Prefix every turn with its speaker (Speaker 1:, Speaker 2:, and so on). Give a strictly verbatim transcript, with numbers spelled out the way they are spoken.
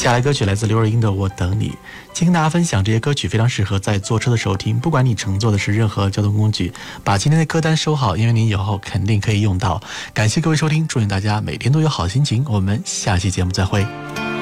Speaker 1: 接下来歌曲来自刘若英的《我等你》。今天跟大家分享这些歌曲非常适合在坐车的时候听，不管你乘坐的是任何交通工具，把今天的歌单收好，因为你以后肯定可以用到。感谢各位收听，祝愿大家每天都有好心情，我们下期节目再会。